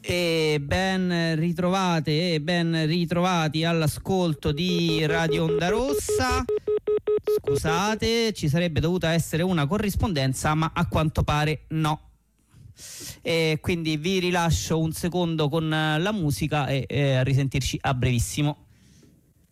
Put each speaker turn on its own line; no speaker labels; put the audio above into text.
E ben ritrovate e ben ritrovati all'ascolto di Radio Onda Rossa. Scusate, ci sarebbe dovuta essere una corrispondenza, ma a quanto pare no. E quindi vi rilascio un secondo con la musica e a risentirci a brevissimo.